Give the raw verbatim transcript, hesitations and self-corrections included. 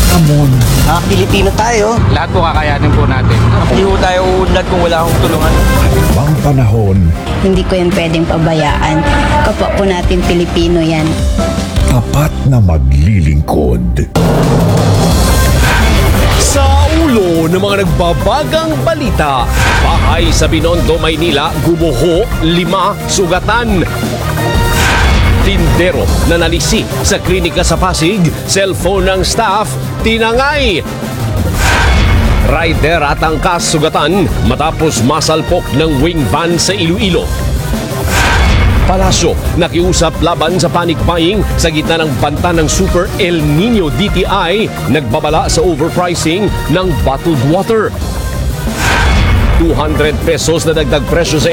hamon. Ah, Pilipino tayo. Lahat po kakayanin po natin. Hindi ko tayo uunlad kung wala akong tulungan. Ibang panahon, Hindi ko yan pwedeng pabayaan. Kapwa po natin Pilipino yan. tapat na maglilingkod. Sa ulo ng mga nagbabagang balita, bahay sa Binondo, Maynila, gumuho, lima, sugatan. Tindero na nalisi sa klinika sa Pasig, cellphone ng staff, tinangay. Rider at angkas sugatan matapos masalpok ng wing van sa Iloilo. Palasyo, nakiusap laban sa panic buying sa gitna ng banta ng Super El Nino D T I, nagbabala sa overpricing ng bottled water. two hundred pesos na dagdag presyo sa